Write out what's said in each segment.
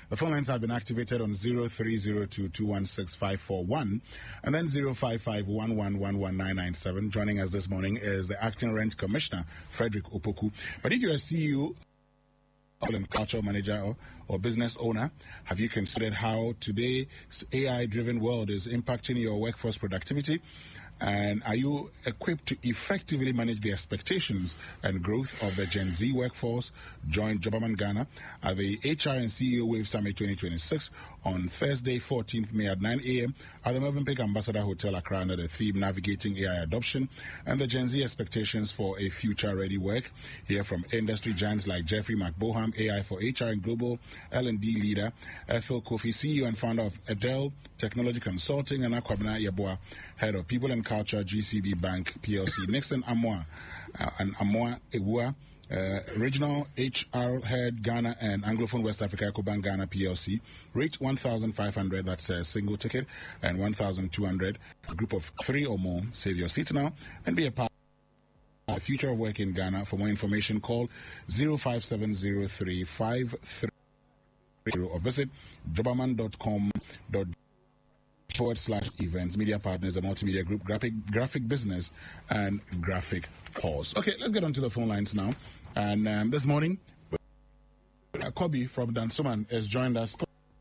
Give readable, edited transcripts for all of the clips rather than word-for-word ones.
The phone lines have been activated on 0302216541 and then 05511119997. Joining us this morning is the Acting Rent Commissioner, Frederick Opoku. But if you're a CEO and cultural manager or business owner, have you considered how today's AI-driven world is impacting your workforce productivity? And are you equipped to effectively manage the expectations and growth of the Gen Z workforce? Join Jobberman Ghana at the HR and CEO Wave Summit 2026 on Thursday, 14th May at 9 a.m. at the Movenpick Ambassador Hotel, Accra, under the theme Navigating AI Adoption and the Gen Z Expectations for a Future-Ready Work. Hear from industry giants like Jeffrey McBoham, AI for HR and Global L&D leader, Ethel Kofi, CEO and founder of Adele Technology Consulting, and Akwabena Yeboah, head of People and Culture, GCB Bank PLC. Nixon Amoa and Amoa Ewua, Regional HR Head Ghana and Anglophone West Africa EcoBank Ghana PLC. Rate 1,500, that's a single ticket, and 1,200, a group of 3 or more. Save your seat now and be a part of the future of work in Ghana. For more information, call 0570353 or visit jobberman.com/events. Media partners, the multimedia group, graphic business, and graphic pause. Okay, let's get onto the phone lines now. And this morning, Kobe from Dansoman has joined us.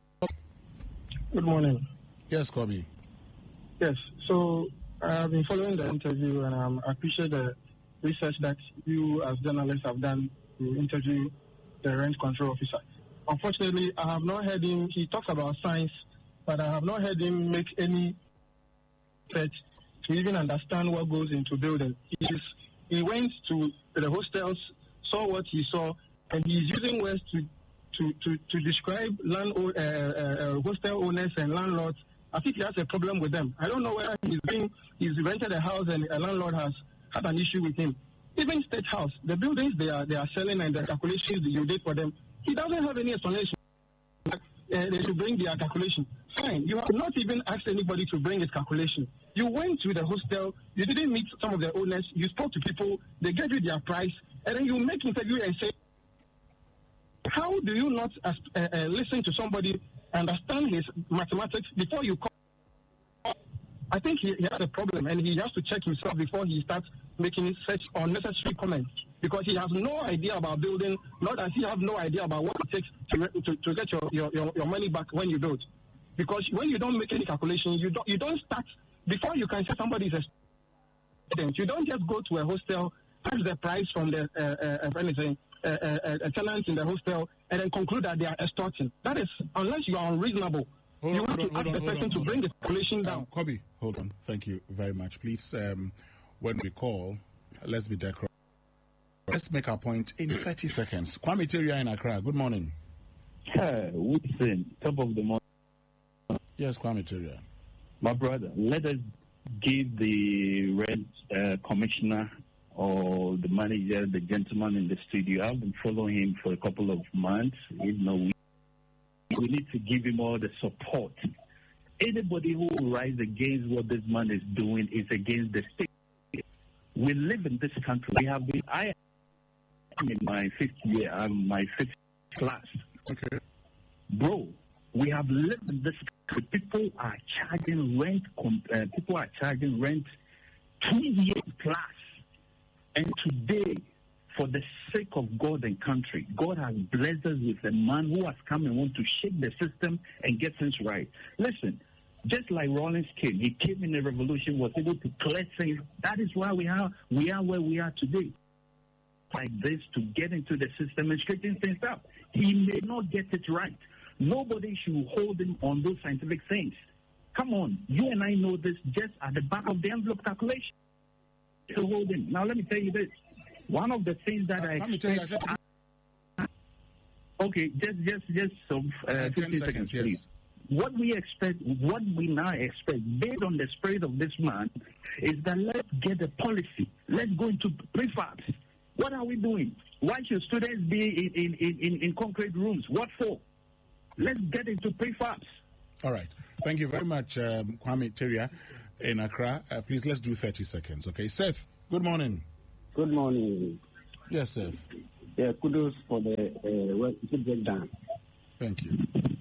Good morning. Yes, Kobe. Yes, so I have been following the interview, and I appreciate the research that you as journalists have done to interview the rent control officer. Unfortunately, I have not heard him, he talks about science, but I have not heard him make any effort to even understand what goes into building. He went to the hostels, saw what he saw, and he's using words to describe hostel owners and landlords. I think he has a problem with them. I don't know whether he's rented a house and a landlord has had an issue with him. Even State House, the buildings they are selling and the calculations you did for them, he doesn't have any explanation. They should bring their calculation. Fine, you have not even asked anybody to bring his calculation. You went to the hostel, you didn't meet some of the owners, you spoke to people, they gave you their price, and then you make interview and say, how do you not listen to somebody, understand his mathematics before you call? I think he has a problem, and he has to check himself before he starts making such unnecessary comments, because he has no idea about building, not as he has no idea about what it takes to get your money back when you build. Because when you don't make any calculation, you don't start, before you can say somebody is a student, you don't just go to a hostel, ask the price from the tenant in the hostel, and then conclude that they are extorting. That is, unless you are unreasonable, you have to ask the person to bring the calculation down. Kobe, hold on. Thank you very much. Please, when we call, let's be decorated. Let's make our point in 30 seconds. Kwame Teria in Accra, good morning. Woodson, top of the morning. Yes, Kwame Teria. My brother, let us give the rent commissioner or the manager, the gentleman in the studio. I've been following him for a couple of months. We need to give him all the support. Anybody who will rise against what this man is doing is against the state. We live in this country. I am in my 5th year. I'm my 5th class. Okay. Bro, we have lived in this country. People are charging rent. 2 years plus. And today, for the sake of God and country, God has blessed us with a man who has come and want to shake the system and get things right. Listen, just like Rawlings came, he came in a revolution, was able to clear things. That is why we are where we are today. Like this, to get into the system and straighten things up. He may not get it right. Nobody should hold him on those scientific things. Come on, you and I know this just at the back of the envelope calculation. To hold him. Now let me tell you this. One of the things that I expect. Okay, just some 15 seconds, please. Yes. What we now expect, based on the spirit of this man, is that let's get a policy. Let's go into prefabs. What are we doing? Why should students be in concrete rooms? What for? Let's get into prefabs. All right. Thank you very much, Kwame Teria in Accra. Please, let's do 30 seconds, okay? Seth, good morning. Good morning. Yes, Seth. Yeah, kudos for the work you get done. Thank you.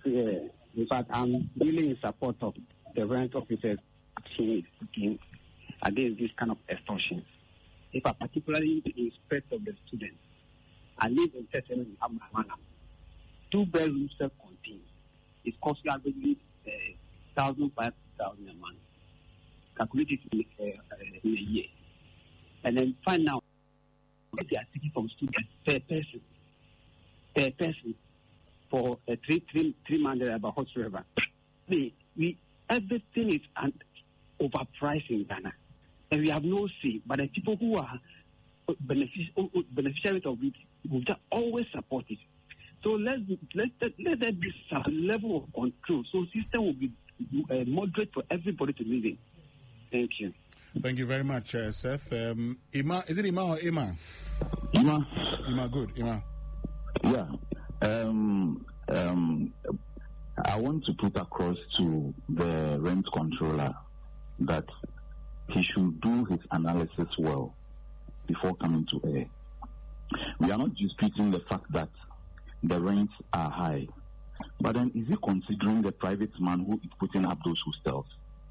In fact, I'm really in support of the rent officers action against this kind of extortion. If I particularly in respect of the students, I live in Tessin in Amana. 2 bedrooms self-contained. It costs you averagely 1,000, 5,000 a month. Calculated in a year. And then find out what they are taking from students per person for a 3 months about whatsoever. Everything is overpriced in Ghana. And we have no say, but the people who are beneficiaries of it will just always support it. So let there be some level of control, so system will be moderate for everybody to live in. Thank you. Thank you very much, Seth. Ima, is it Ima or Ima? Ima, good. Ima. Yeah. I want to put across to the rent controller that he should do his analysis well before coming to air. We are not disputing the fact that the rents are high, but then is he considering the private man who is putting up those hostels?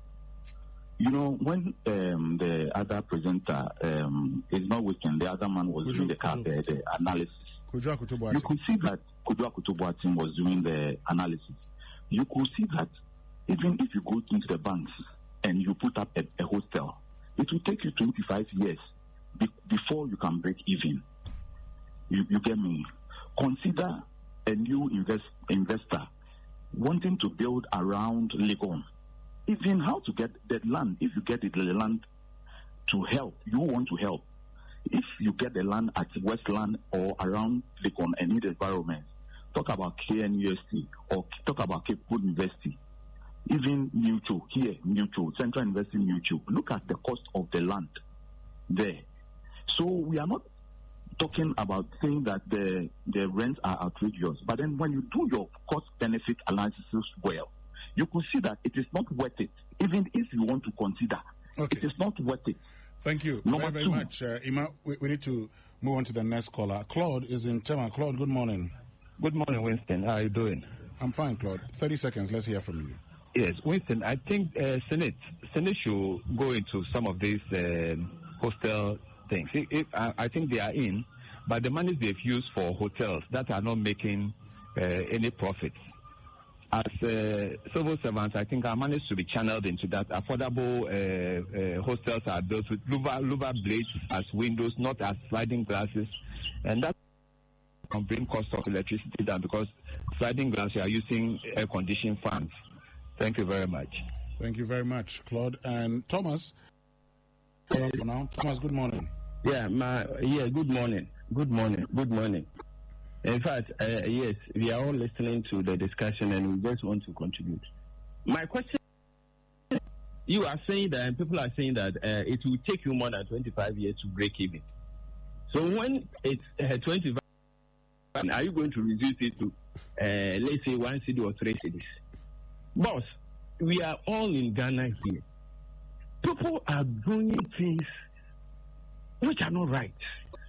You know, when the other presenter is not working, the other man was doing the analysis. You could see that Kudwa Kutubuatin was doing the analysis. You could see that even if you go into the banks and you put up a hostel, it will take you 25 years before you can break even. You get me? Consider a new investor wanting to build around Legon. Even how to get that land, if you get the land to help, you want to help. If you get the land at Westland or around Legon and need environment, talk about KNUST or talk about Cape Coast University, even Mutual, Central University Mutual. Look at the cost of the land there. So we are not talking about saying that the rents are outrageous, but then when you do your cost-benefit analysis well, you could see that it is not worth it, even if you want to consider. Okay. It is not worth it. Thank you very much. Ima, we need to move on to the next caller. Claude is in Tema. Claude, good morning. Good morning, Winston. How are you doing? I'm fine, Claude. 30 seconds. Let's hear from you. Yes, Winston, I think Senate should go into some of these hostel things. I think they are in, but the money they've used for hotels that are not making any profits. As civil servants, I think our money should be channeled into that. Affordable hostels are built with louver blades as windows, not as sliding glasses, and that can bring cost of electricity down because sliding glass you are using air-conditioned fans. Thank you very much. Thank you very much, Claude. And Thomas, for now. Thomas, good morning. Good morning. Good morning. In fact, yes, we are all listening to the discussion and we just want to contribute. My question, you are saying that, and people are saying that it will take you more than 25 years to break even. So when it's 25, are you going to reduce it to, let's say, 1 city or 3 cities? Boss, we are all in Ghana here. People are doing things which are not right.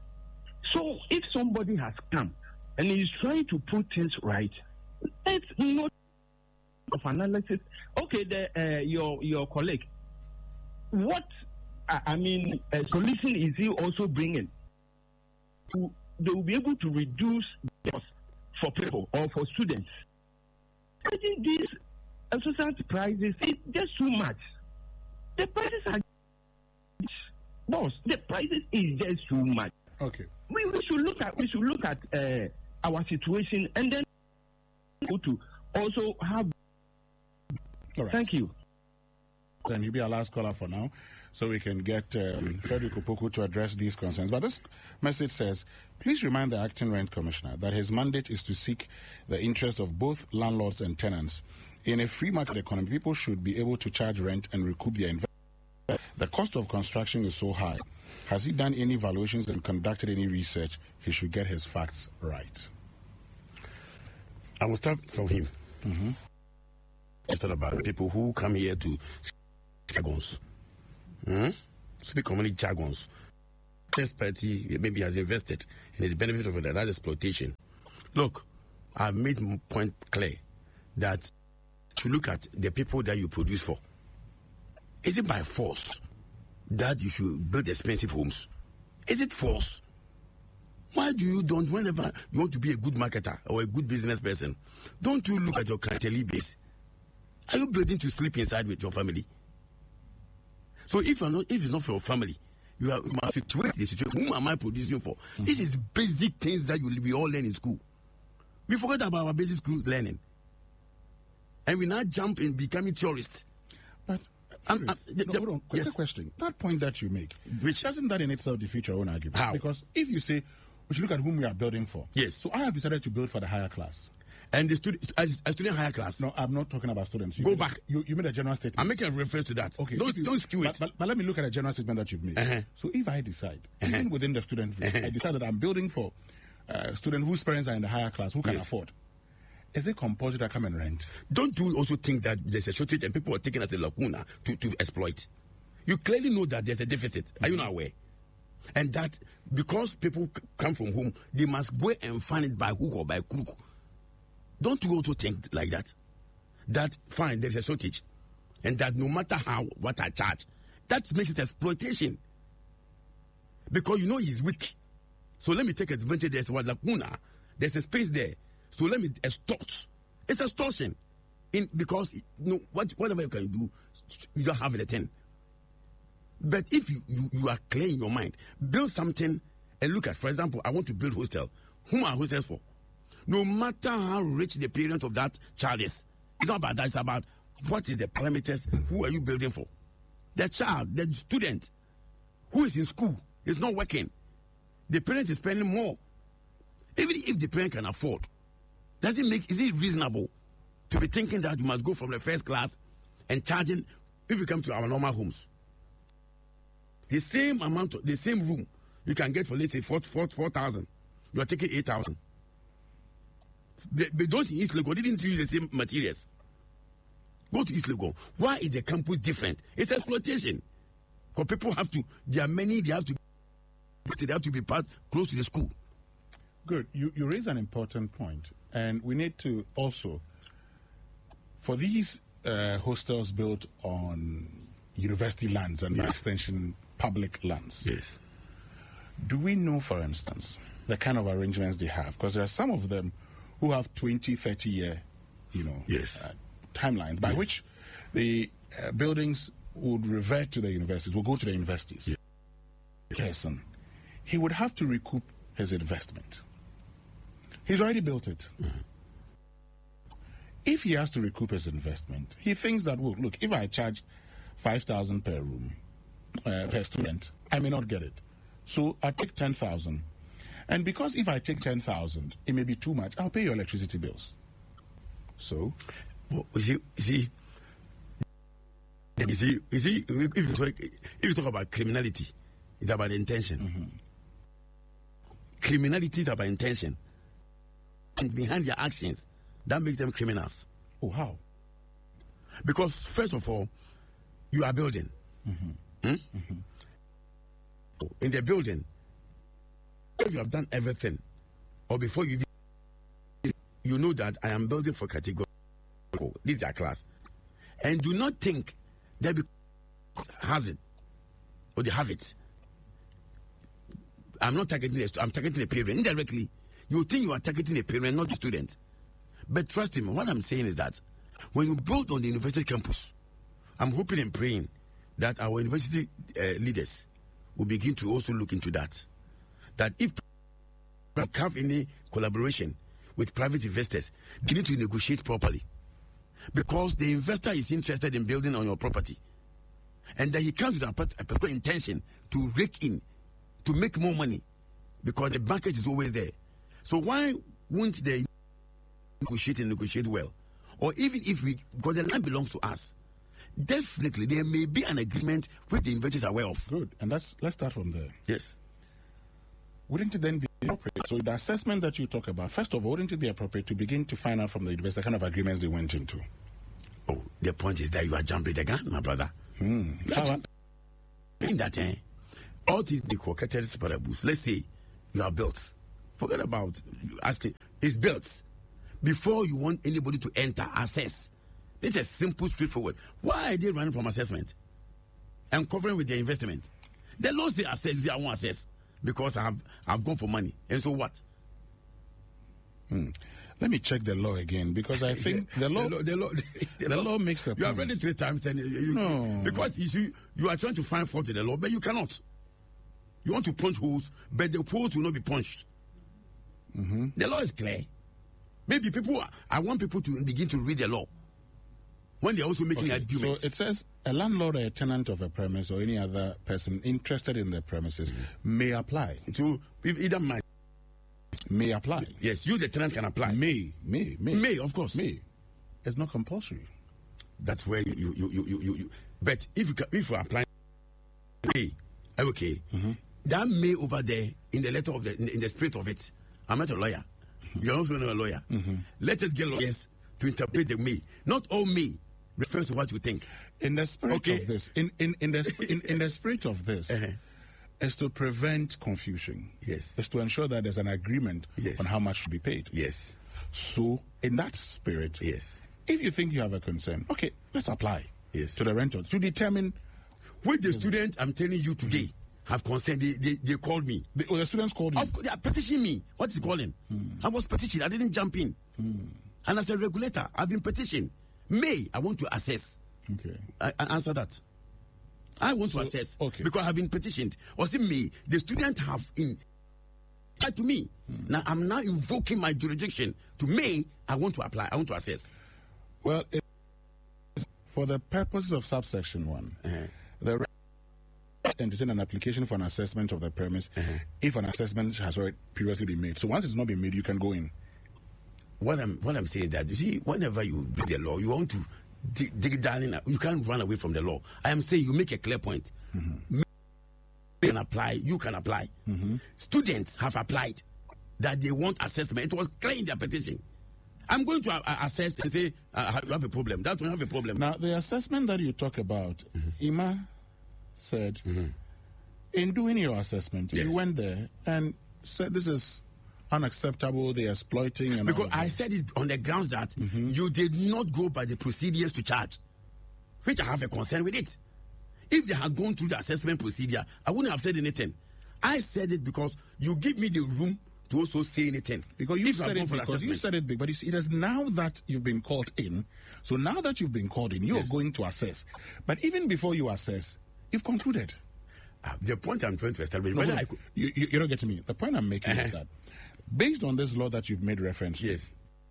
So if somebody has come and is trying to put things right, let's not of analysis. Okay, your colleague, what solution is he also bringing? They will be able to reduce the cost for people or for students. I think these associate prices is just too much. The prices are, boss. The prices is just too much. Okay. We should look at our situation and then go to also have. All right. Thank you. Then you'll be our last caller for now, so we can get Frederick Opoku to address these concerns. But this message says, please remind the acting rent commissioner that his mandate is to seek the interests of both landlords and tenants. In a free market economy, people should be able to charge rent and recoup their investment. The cost of construction is so high. Has he done any evaluations and conducted any research? He should get his facts right. I will start from him. Mm-hmm. It's not about people who come here to jargons. Speak commonly jargons. First party maybe has invested and is benefit of that. That's exploitation. Look, I've made my point clear that to look at the people that you produce for. Is it by force that you should build expensive homes? Is it force? Why do you don't, whenever you want to be a good marketer or a good business person, don't you look at your clientele base? Are you building to sleep inside with your family? So if it's not for your family, you must situate the situation. Whom am I producing for? This is basic things that we all learn in school. We forget about our basic school learning. And we now jump in becoming tourists. But hold on. Quick question. That point that you make, doesn't that in itself defeat your own argument? How? Because if you say we should look at whom we are building for. Yes. So I have decided to build for the higher class. And the student higher class. No, I'm not talking about students. Go back. You made a general statement. I'm making a reference to that. Okay. Don't skew it. But let me look at a general statement that you've made. So if I decide, even within the student group, I decide that I'm building for students whose parents are in the higher class, who can afford. Is it compulsory to come and rent? Don't you also think that there's a shortage and people are taking as a lacuna to exploit? You clearly know that there's a deficit. Are you not aware? And that because people come from home, they must go and find it by hook or by crook. Don't you also think like that? That fine, there's a shortage. And that no matter what I charge, that makes it exploitation. Because you know he's weak. So let me take advantage. There's one lacuna. There's a space there. So let me extort. It's extortion. Because whatever you can do, you don't have the thing. But if you are clear in your mind, build something and look at, for example, I want to build hostel. Whom are hostels for? No matter how rich the parent of that child is, it's not about that, it's about what is the parameters, who are you building for? The child, the student who is in school is not working. The parent is spending more. Even if the parent can afford, is it reasonable to be thinking that you must go from the first class and charging, if you come to our normal homes, the same amount, the same room you can get for, let's say, 4,000. You are taking 8,000. Those in East Legon didn't use the same materials. Go to East Legon. Why is the campus different? It's exploitation. Because people have to, there are many, they have to be part close to the school. Good. You raise an important point. And we need to also, for these hostels built on university lands and by extension public lands. Yes. Do we know, for instance, the kind of arrangements they have? Because there are some of them who have 20, 30-year, timelines by which the buildings would revert to the universities, will go to the universities. Person, he would have to recoup his investment. He's already built it. If he has to recoup his investment, he thinks that, well, look, if I charge 5,000 per room, per student, I may not get it. So I take 10,000. And because if I take 10,000, it may be too much, I'll pay your electricity bills. So? Well, you see, if you talk about criminality, it's about intention. Criminality is about intention. And behind their actions, that makes them criminals. Oh, how? Because, first of all, you are building. In the building, if you have done everything, or before you know that I am building for category, this is their class, and do not think that because has it, or they have it. I'm not targeting this, I'm targeting the parent. Indirectly, you think you are targeting the parent, not the student. But trust me, what I'm saying is that when you build on the university campus, I'm hoping and praying that our university leaders will begin to also look into that. That if we have any collaboration with private investors, they need to negotiate properly. Because the investor is interested in building on your property. And then he comes with a particular intention to rake in, to make more money. Because the market is always there. So why won't they negotiate well? Or even if because the land belongs to us, definitely there may be an agreement which the investors are aware of. Good. And let's start from there. Yes. Wouldn't it then be appropriate? So the assessment that you talk about, first of all, wouldn't it be appropriate to begin to find out from the investor the kind of agreements they went into? Oh, the point is that you are jumping the gun, my brother. In that, all the parables, let's say you are built. Forget about asking. It's built. before you want anybody to enter, assess. It's a simple, straightforward. Why are they running from assessment and covering with their investment? The law say assess, I won't assess because I've gone for money. And so what? Let me check the law again because I think the law makes a point. You have read it 3 times and no. Because you see, you are trying to find fault in the law, but you cannot. You want to punch holes, but the holes will not be punched. The law is clear. Maybe I want people to begin to read the law when they're also making arguments. So it says a landlord or a tenant of a premise or any other person interested in the premises may apply. So either may apply. Yes, you the tenant can apply. May, of course. May. It's not compulsory. That's where you. But if you apply, may, okay. That may over there in the letter of in the spirit of it. I'm not a lawyer. You're also not a lawyer. Let us get lawyers to interpret the may. Not all may refers to what you think. In the spirit of this, in the spirit of this, is to prevent confusion. Yes. Is to ensure that there's an agreement on how much should be paid. Yes. So in that spirit, yes. If you think you have a concern, okay, let's apply. Yes. To the renter to determine. With the student, I'm telling you today, have concerned. They called me. The students called you? They are petitioning me. What is calling? I was petitioned. I didn't jump in. And as a regulator, I've been petitioned. I want to assess. Okay. I answer that. I want to assess. Okay. Because I've been petitioned. Or see me, the student have to me. Now I'm now invoking my jurisdiction to I want to apply. I want to assess. Well, for the purposes of subsection 1, the entertain an application for an assessment of the premise if an assessment has already previously been made. So once it's not been made, you can go in. What I'm saying that, you see, whenever you do the law, you want to dig down in. You can't run away from the law. I am saying you make a clear point. You can apply. You can apply. Students have applied that they want assessment. It was clear in their petition. I'm going to assess and say you have a problem. That will have a problem. Now the assessment that you talk about, Ima said, in doing your assessment, you went there and said this is unacceptable, they're exploiting. And because I said it on the grounds that you did not go by the procedures to charge, which I have a concern with it. If they had gone through the assessment procedure, I wouldn't have said anything. I said it because you give me the room to also say anything. Because you said it big, but it is now that you've been called in. So now that you've been called in, you're going to assess. But even before you assess, you've concluded. The point I'm trying to establish... You don't get to me. The point I'm making is that based on this law that you've made reference to,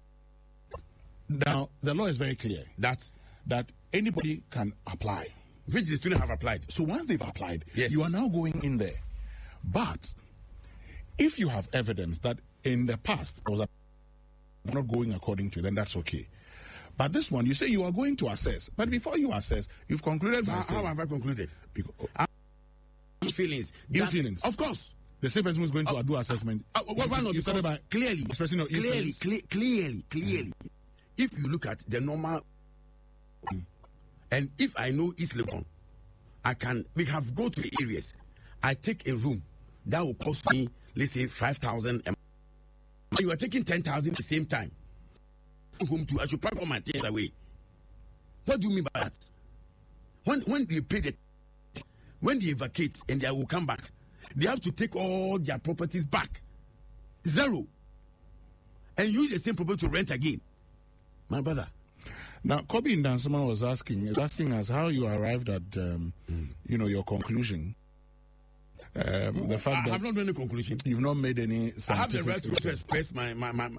now the law is very clear that anybody can apply. Which the students have applied. So once they've applied, you are now going in there. But if you have evidence that in the past was not going according to, then that's okay. But this one, you say you are going to assess. But before you assess, you've concluded by saying... How have I concluded? Feelings. Feelings. Of course. The same person who's going to do assessment. You started by clearly. Expressing your clearly. If you look at the normal... And if I know East Legon, we have go to the areas. I take a room that will cost me, let's say, 5,000. You are taking 10,000 at the same time. Home too, I should pack all my things away. What do you mean by that? When they pay when they vacate and they will come back, they have to take all their properties back. Zero. And use the same property to rent again. My brother. Now, Kobe Ndansama was asking us how you arrived at, your conclusion. The fact that I have not made any conclusion. You've not made any scientific... I have the right to express my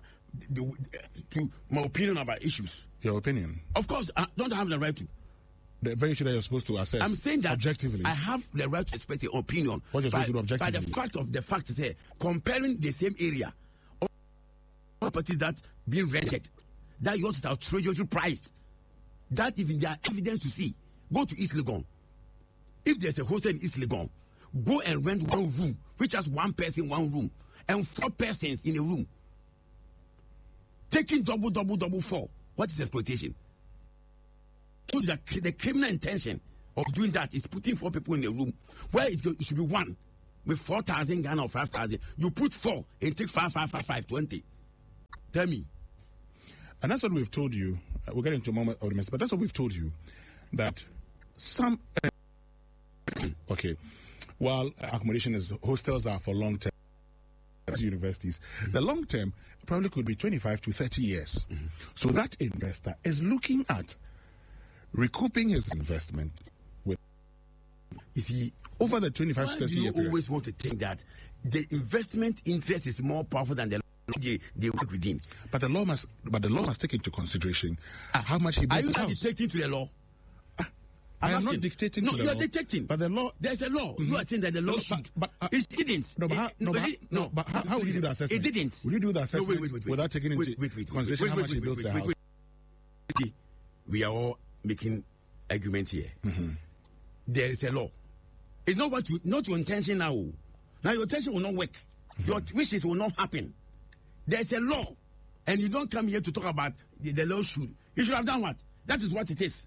opinion about issues. Your opinion? Of course, I don't have the right to. The very issue that you're supposed to assess. I'm saying that objectively. I have the right to express the opinion. What you're supposed to do objectively? By the fact is here, comparing the same area of properties that being rented, that yours is outrageously priced. That even there are evidence to see. Go to East Legon. If there's a hostel in East Legon, go and rent one room, which has one person, one room, and 4 persons in a room. Taking double, 4. What is exploitation? So the criminal intention of doing that is putting 4 people in a room where it should be 1 with 4,000 Ghana or 5,000. You put 4 and take 5, 20. Tell me. And that's what we've told you. We'll get into a moment of the message, but that's what we've told you, that some... okay, while accommodation is, hostels are for long-term universities, the long-term probably could be 25 to 30 years. So that investor is looking at recouping his investment with... You see, over the 25 to 30 year period. You always want to think that the investment interest is more powerful than the they work within. But the law must take into consideration how much he brings. Are you not dictating to the law? I am not dictating to the law. No, you are dictating. But the law... There's a law. You are saying that the law should... But it didn't. But how will you do the assessment? It didn't. Will you do the assessment without taking into consideration how much he built the house? We are all making argument here. There is a law. It's not your intention now. Now your intention will not work. Your wishes will not happen. There's a law. And you don't come here to talk about the law should. You should have done what? That is what it is.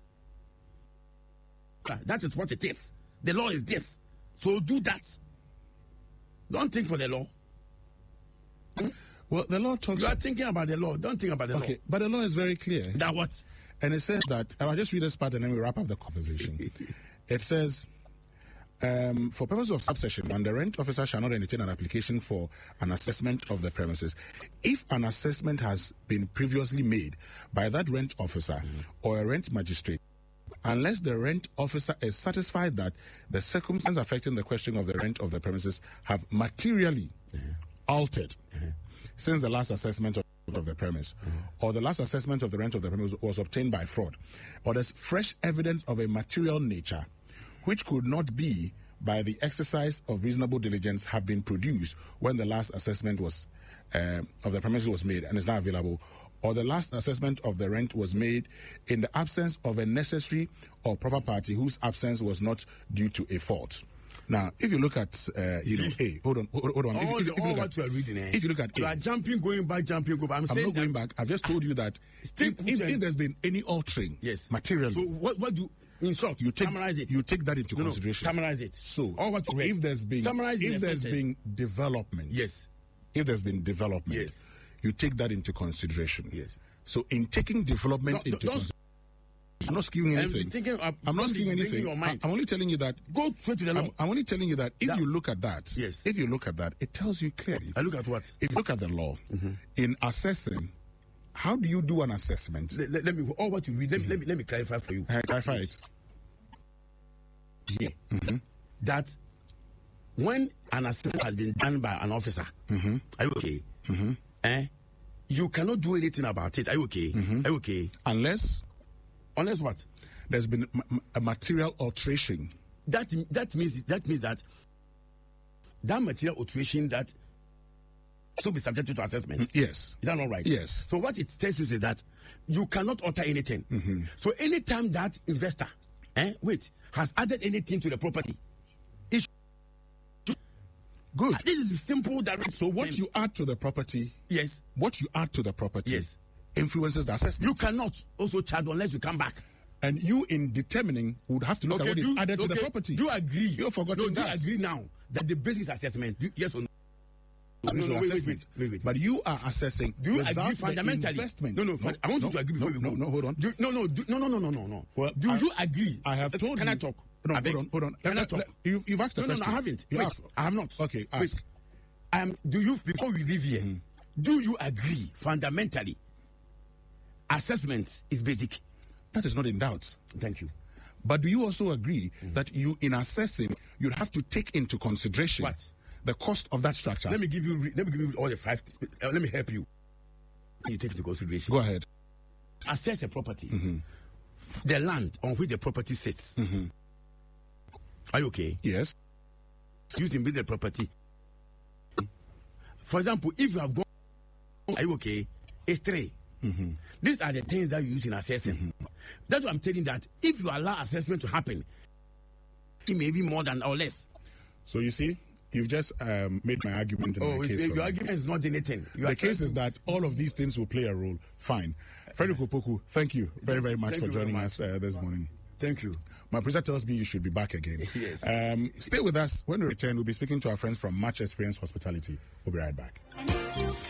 That is what it is. The law is this. So do that. Don't think for the law. Well, the law talks... You are thinking about the law. Don't think about the law. Okay, but the law is very clear. That what? And it says that... And I'll just read this part and then we wrap up the conversation. It says... for purposes of subsection 1, the rent officer shall not entertain an application for an assessment of the premises if an assessment has been previously made by that rent officer or a rent magistrate, unless the rent officer is satisfied that the circumstances affecting the question of the rent of the premises have materially altered since the last assessment of the premise, or the last assessment of the rent of the premise was obtained by fraud, or there's fresh evidence of a material nature which could not be by the exercise of reasonable diligence have been produced when the last assessment was of the premises was made and is now available, or the last assessment of the rent was made in the absence of a necessary or proper party whose absence was not due to a fault. Now, if you look at, A, hold on. What you are reading, if you look at you are jumping, going back. I'm not going back. I've just told you that if there's been any altering, materially. So what do in short, summarize it. You take that into consideration. Summarize it. So, if there's been development, if there's been development, you take that into consideration. Yes. So, in taking development into consideration, I'm not skewing anything. I'm not skewing anything. I'm only telling you that. Go straight to the law. I'm only telling you that if you look at that, it tells you clearly. I look at what? If you look at the law, in assessing, how do you do an assessment? Let me what you read. Let me clarify for you. Clarify it. Yeah. That when an assessment has been done by an officer, are you okay? You cannot do anything about it. Are you okay? Are you okay? Unless what? There's been a material alteration. That means that material alteration that so be subjected to assessment. Yes. Is that not right? Yes. So what it tells you is that you cannot alter anything. So anytime that investor has added anything to the property, it should... Good. This is simple, direct. So what you add to the property, influences the assessment. You cannot also charge unless you come back. And you, in determining, would have to look at what is added to the property. Do you agree? You've forgotten that. Do you agree now that the basis assessment, yes or no? No, wait. But you are assessing. Do you agree fundamentally? Investment. No. I want you to agree before we go. No, hold on. No. Well, do you agree? I have told you. Can I talk? No, hold on. Can I talk? You've asked a question. No, I haven't. I have not. Okay, ask. Before we leave here, do you agree fundamentally? Assessment is basic. That is not in doubt. Thank you. But do you also agree that you, in assessing, you'd have to take into consideration the cost of that structure? Let me give you all the 5. Let me help you. You take into consideration. Go ahead. Assess a property. The land on which the property sits. Are you okay? Yes. Using the property. For example, if you have gone, are you okay? It's 3. These are the things that you use in assessing. That's what I'm telling that if you allow assessment to happen, it may be more than or less. So you see, you've just made my argument in my case. Your argument is not anything. The case is that all of these things will play a role. Fine. Frederick Opoku, thank you very, very much for joining us this morning. Thank you. My producer tells me you should be back again. Yes. Stay with us. When we return, we'll be speaking to our friends from Much Experience Hospitality. We'll be right back.